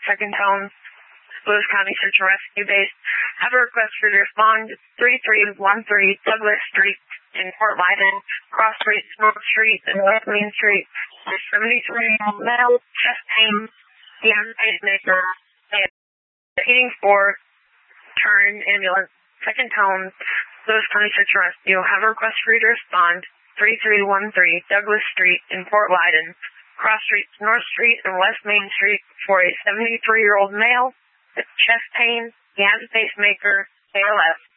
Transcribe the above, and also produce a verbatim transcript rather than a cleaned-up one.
second tone, Lewis County Search and Rescue Base. Have a request for you to respond. thirty-three thirteen Douglas Street in Fort Lyden, Cross Street, North Street, and West Main Street. seventy-three-year-old male, chest pain, he has a pacemaker, heating for turn ambulance, second tone, Lewis County Search and Rescue. Have a request for you to respond. thirty-three thirteen Douglas Street in Fort Lyden, Cross Street, North Street, and West Main Street for a seventy-three-year-old male with chest pain. He has a pacemaker, A L S.